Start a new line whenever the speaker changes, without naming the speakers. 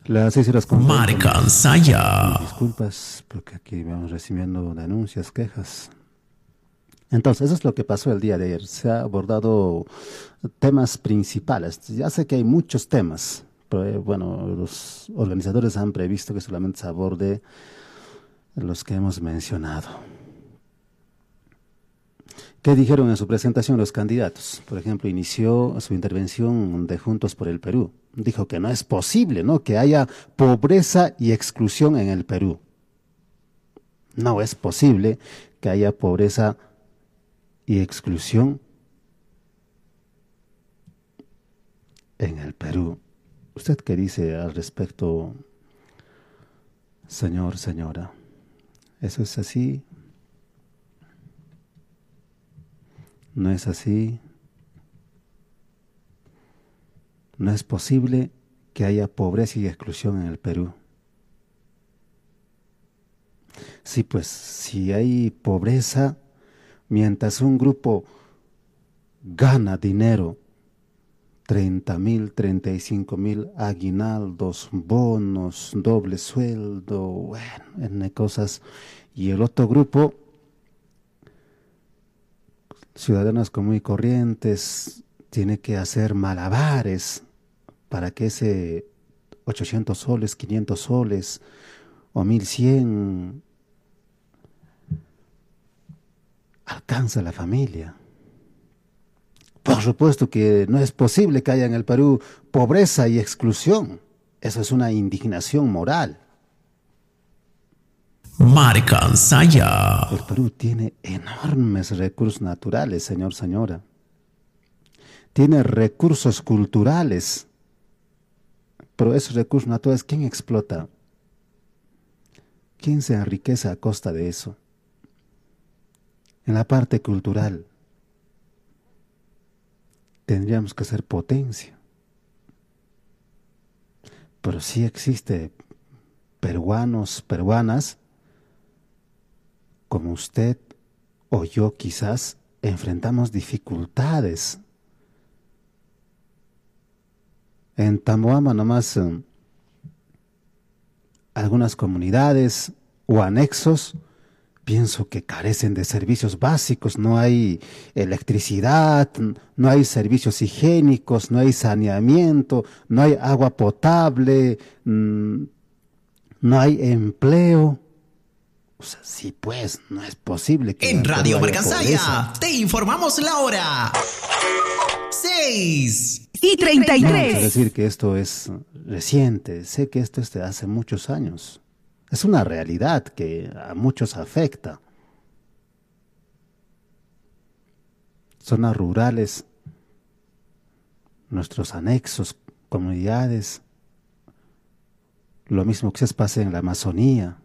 Las 6 horas con 30 minutos.
Marcansaya.
Disculpas, porque aquí vamos recibiendo denuncias, quejas. Entonces, eso es lo que pasó el día de ayer. Se ha abordado temas principales. Ya sé que hay muchos temas, pero bueno, los organizadores han previsto que solamente se aborde los que hemos mencionado. ¿Qué dijeron en su presentación los candidatos? Por ejemplo, inició su intervención de Juntos por el Perú. Dijo que no es posible, ¿no?, que haya pobreza y exclusión en el Perú. No es posible que haya pobreza y exclusión en el Perú. ¿Usted qué dice al respecto, señor, señora? ¿Eso es así? ¿No es así? No es posible que haya pobreza y exclusión en el Perú. Sí, pues si hay pobreza, mientras un grupo gana dinero, 30.000, 35.000 aguinaldos, bonos, doble sueldo, bueno, N cosas, y el otro grupo, ciudadanos comunes y corrientes, tiene que hacer malabares para que ese 800 soles, 500 soles o 1.100 alcance a la familia. Por supuesto que no es posible que haya en el Perú pobreza y exclusión. Eso es una indignación moral.
Marcansaya.
El Perú tiene enormes recursos naturales, señor, señora. Tiene recursos culturales. Pero esos recursos naturales, ¿quién explota? ¿Quién se enriquece a costa de eso? En la parte cultural, tendríamos que ser potencia. Pero sí existe peruanos, peruanas, como usted o yo quizás, enfrentamos dificultades. En Tamboama nomás algunas comunidades o anexos pienso que carecen de servicios básicos, no hay electricidad, no hay servicios higiénicos, no hay saneamiento, no hay agua potable, no hay empleo. O sea, sí, pues, no es posible que en
En
el Perú
Radio
haya
Marcansaya
pobreza.
te informamos la hora. 6
y
No, quiero
33.
decir que esto es reciente, sé que esto es de hace muchos años. Es una realidad que a muchos afecta. Zonas rurales, nuestros anexos, comunidades, lo mismo que se pasa en la Amazonía.